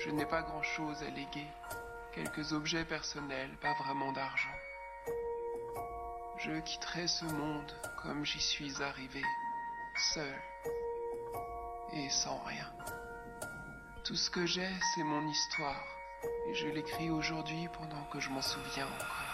Je n'ai pas grand-chose à léguer, quelques objets personnels, pas vraiment d'argent. Je quitterai ce monde comme j'y suis arrivé, seul et sans rien. Tout ce que j'ai, c'est mon histoire, et je l'écris aujourd'hui pendant que je m'en souviens encore.